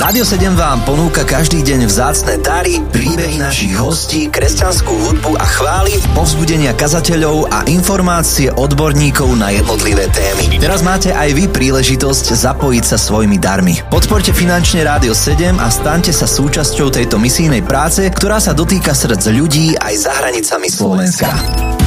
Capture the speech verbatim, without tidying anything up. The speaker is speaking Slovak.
Rádio sedem vám ponúka každý deň vzácne dary, príbehy našich hostí, kresťanskú hudbu a chvály, povzbudenia kazateľov a informácie odborníkov na jednotlivé témy. Teraz máte aj vy príležitosť zapojiť sa svojimi darmi. Podporte finančne Rádio sedem a staňte sa súčasťou tejto misijnej práce, ktorá sa dotýka srdc ľudí aj za hranicami Slovenska.